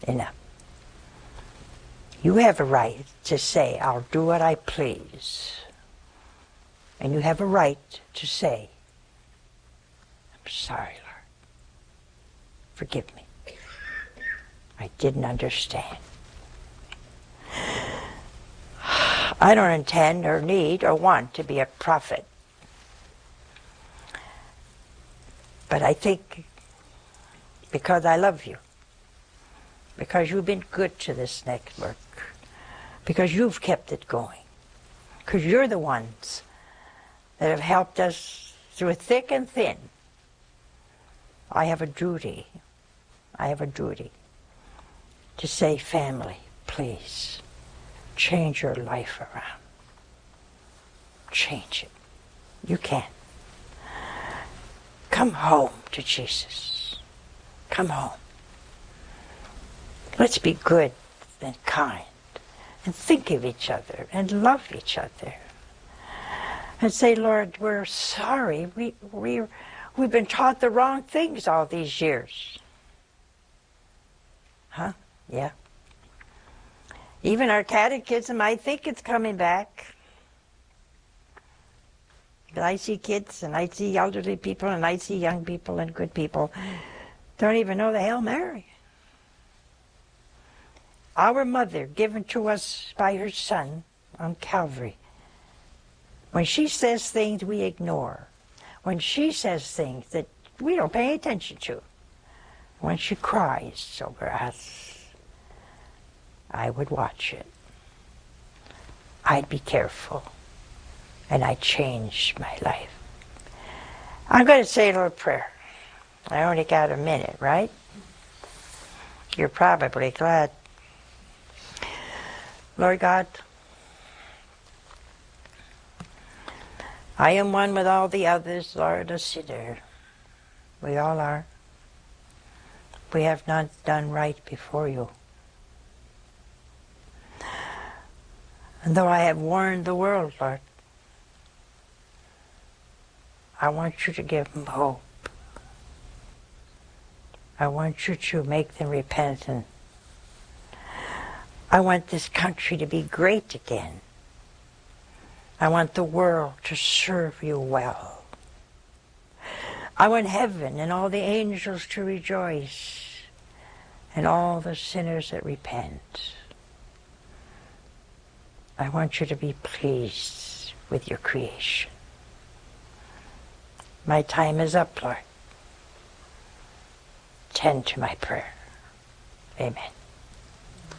Enough. You have a right to say, I'll do what I please. And you have a right to say, I'm sorry, Lord. Forgive me. I didn't understand. I don't intend or need or want to be a prophet. But I think because I love you, because you've been good to this network, because you've kept it going, because you're the ones that have helped us through thick and thin, I have a duty to say, family, please, change your life around. Change it. You can. Come home to Jesus. Come home. Let's be good and kind and think of each other and love each other. And say, Lord, we're sorry. We've been taught the wrong things all these years. Huh? Yeah. Even our catechism, I think it's coming back. But I see kids, and I see elderly people, and I see young people and good people don't even know the Hail Mary. Our mother, given to us by her Son on Calvary, when she says things we ignore, when she says things that we don't pay attention to, when she cries over us, I would watch it. I'd be careful, and I'd change my life. I'm going to say a little prayer. I only got a minute, right? You're probably glad. Lord God, I am one with all the others, Lord, a sinner. We all are. We have not done right before you. And though I have warned the world, Lord, I want you to give them hope. I want you to make them repentant. I want this country to be great again. I want the world to serve you well. I want heaven and all the angels to rejoice, and all the sinners that repent. I want you to be pleased with your creation. My time is up, Lord. Tend to my prayer. Amen.